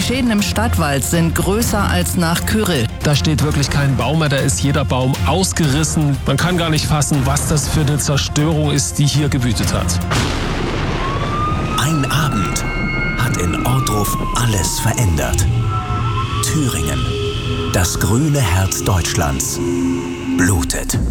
Die Schäden im Stadtwald sind größer als nach Kyrill. Da steht wirklich kein Baum mehr, da ist jeder Baum ausgerissen. Man kann gar nicht fassen, was das für eine Zerstörung ist, die hier gewütet hat. Ein Abend hat in Ohrdruf alles verändert. Thüringen, das grüne Herz Deutschlands, blutet.